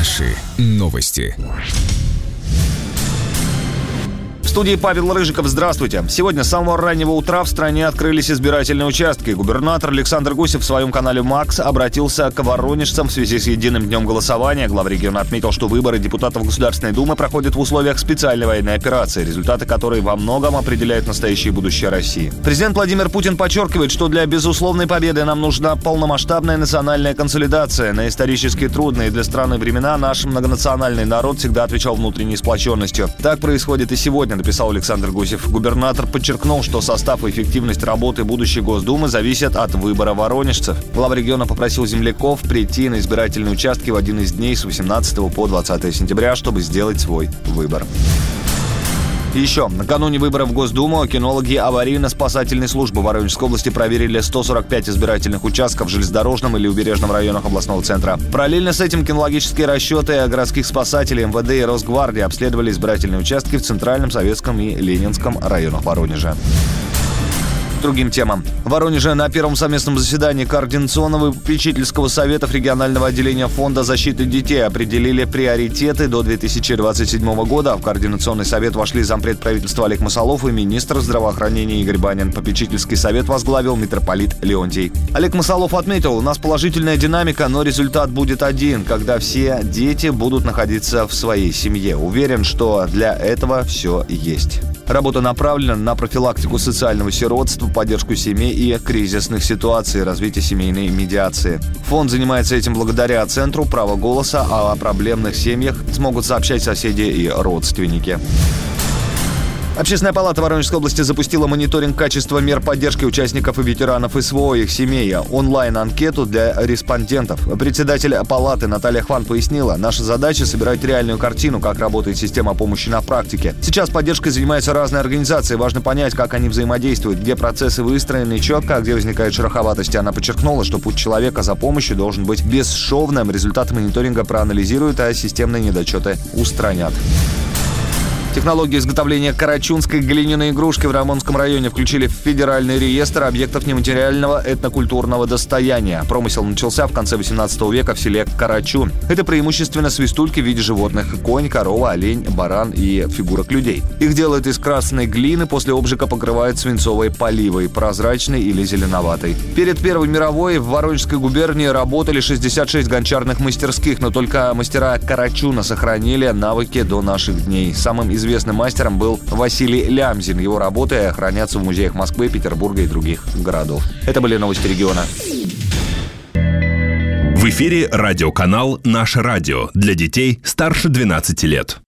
Наши новости. В студии Павел Рыжиков. Здравствуйте. Сегодня с самого раннего утра в стране открылись избирательные участки. Губернатор Александр Гусев в своем канале «Макс» обратился к воронежцам в связи с единым днем голосования. Глава региона отметил, что выборы депутатов Государственной Думы проходят в условиях специальной военной операции, результаты которой во многом определяют настоящее и будущее России. Президент Владимир Путин подчеркивает, что для безусловной победы нам нужна полномасштабная национальная консолидация. На исторически трудные для страны времена наш многонациональный народ всегда отвечал внутренней сплоченностью. Так происходит и сегодня, написал Александр Гусев. Губернатор подчеркнул, что состав и эффективность работы будущей Госдумы зависят от выбора воронежцев. Глава региона попросил земляков прийти на избирательные участки в один из дней с 18 по 20 сентября, чтобы сделать свой выбор. Еще накануне выборов в Госдуму кинологи аварийно-спасательной службы Воронежской области проверили 145 избирательных участков в железнодорожном или убережном районах областного центра. Параллельно с этим кинологические расчеты городских спасателей МВД и Росгвардии обследовали избирательные участки в Центральном, Советском и Ленинском районах Воронежа. Другим темам. В Воронеже на первом совместном заседании Координационного и попечительского советов регионального отделения Фонда защиты детей определили приоритеты до 2027 года. В Координационный совет вошли зампред правительства Олег Масолов и министр здравоохранения Игорь Банин. Попечительский совет возглавил митрополит Леонтий. Олег Масолов отметил, у нас положительная динамика, но результат будет один, когда все дети будут находиться в своей семье. Уверен, что для этого все есть. Работа направлена на профилактику социального сиротства, поддержку семей и кризисных ситуаций, развитие семейной медиации. Фонд занимается этим благодаря Центру права голоса, а о проблемных семьях смогут сообщать соседи и родственники. Общественная палата Воронежской области запустила мониторинг качества мер поддержки участников и ветеранов СВО и их семей, онлайн-анкету для респондентов. Председатель палаты Наталья Хван пояснила, наша задача — собирать реальную картину, как работает система помощи на практике. Сейчас поддержкой занимаются разные организации, важно понять, как они взаимодействуют, где процессы выстроены четко, а где возникают шероховатости. Она подчеркнула, что путь человека за помощью должен быть бесшовным. Результаты мониторинга проанализируют, а системные недочеты устранят. Технологию изготовления карачунской глиняной игрушки в Рамонском районе включили в федеральный реестр объектов нематериального этнокультурного достояния. Промысел начался в конце 18 века в селе Карачун. Это преимущественно свистульки в виде животных – конь, корова, олень, баран и фигурок людей. Их делают из красной глины, после обжига покрывают свинцовой поливой, прозрачной или зеленоватой. Перед Первой мировой в Воронежской губернии работали 66 гончарных мастерских, но только мастера Карачуна сохранили навыки до наших дней. Самым известным мастером был Василий Лямзин. Его работы хранятся в музеях Москвы, Петербурга и других городов. Это были новости региона. В эфире радиоканал «Наше радио» для детей старше 12 лет.